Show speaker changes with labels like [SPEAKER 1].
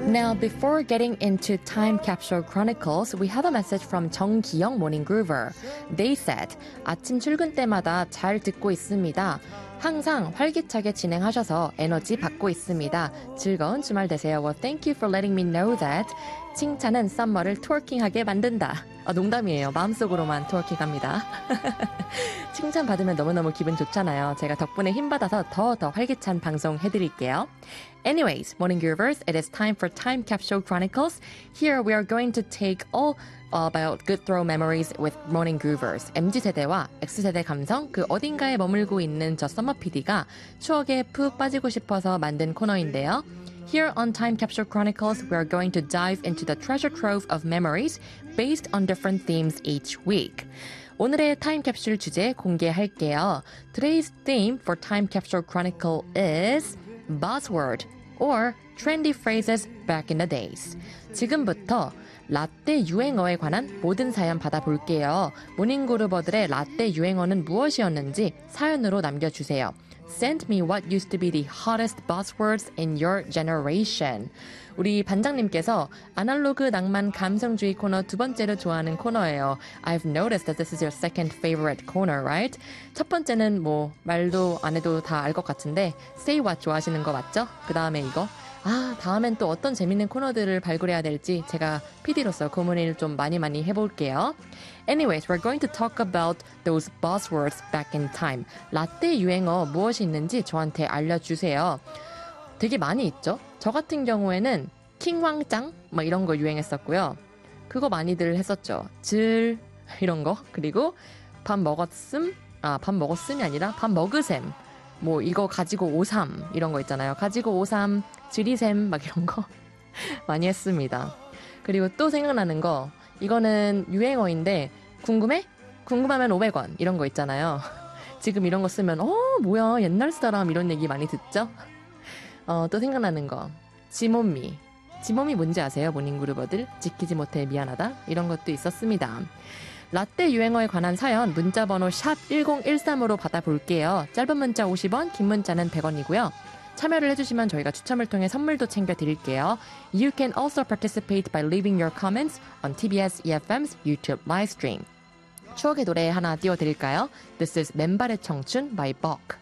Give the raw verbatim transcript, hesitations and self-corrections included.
[SPEAKER 1] Now, before getting into Time Capsule Chronicles, we have a message from 정기영 Morning Groover. They said, 아침 출근 때마다 잘 듣고 있습니다. 항상 활기차게 진행하셔서 에너지 받고 있습니다. 즐거운 주말 되세요. Well, thank you for letting me know that. 칭찬은 썸머를 트워킹하게 만든다. 아, 농담이에요. 마음속으로만 트워킹합니다. 칭찬 받으면 너무너무 기분 좋잖아요. 제가 덕분에 힘받아서 더 더 활기찬 방송 해드릴게요. Anyways, Morning Groovers, it is time for Time Capsule Chronicles. Here we are going to take all about good throw memories with Morning Groovers. 엠지세대와 X세대 감성 그 어딘가에 머물고 있는 저 썸머 피디가 추억에 푹 빠지고 싶어서 만든 코너인데요. Here on Time Capsule Chronicles, we are going to dive into the treasure trove of memories based on different themes each week. 오늘의 타임 캡슐 주제 공개할게요. Today's theme for Time Capsule Chronicle is buzzword or trendy phrases back in the days. 지금부터 라떼 유행어에 관한 모든 사연 받아볼게요. 모닝그루버들의 라떼 유행어는 무엇이었는지 사연으로 남겨주세요. Send me what used to be the hottest buzzwords in your generation. 우리 반장님께서 아날로그 낭만 감성주의 코너 두 번째로 좋아하는 코너예요. I've noticed that this is your second favorite corner, right? 첫 번째는 뭐 말도 안 해도 다 알 것 같은데 Say What 좋아하시는 거 맞죠? 그 다음에 이거 아, 다음엔 또 어떤 재밌는 코너들을 발굴해야 될지 제가 피디로서 고민을 좀 많이 많이 해볼게요. Anyways, we're going to talk about those buzzwords back in time. 라떼 유행어 무엇이 있는지 저한테 알려주세요. 되게 많이 있죠? 저 같은 경우에는 킹왕짱 막 이런 거 유행했었고요. 그거 많이들 했었죠. 질 이런 거. 그리고 밥 먹었음? 아, 밥 먹었음이 아니라 밥 먹으셈. 뭐 이거 가지고 오삼 이런 거 있잖아요. 가지고 오삼, 지리셈 막 이런 거 많이 했습니다. 그리고 또 생각나는 거 이거는 유행어인데 궁금해? 궁금하면 오백 원 이런 거 있잖아요. 지금 이런 거 쓰면 어 뭐야 옛날 사람 이런 얘기 많이 듣죠? 어, 또 생각나는 거 지몸미. 지몸이 뭔지 아세요? 모닝그루버들 지키지 못해 미안하다 이런 것도 있었습니다. 라떼 유행어에 관한 사연 문자번호 샵 일공일삼으로 받아볼게요. 짧은 문자 오십 원, 긴 문자는 백 원이고요. 참여를 해주시면 저희가 추첨을 통해 선물도 챙겨드릴게요. You can also participate by leaving your comments on 티비에스 이에프엠's YouTube livestream. 추억의 노래 하나 띄워드릴까요? This is 맨발의 청춘 by Bok.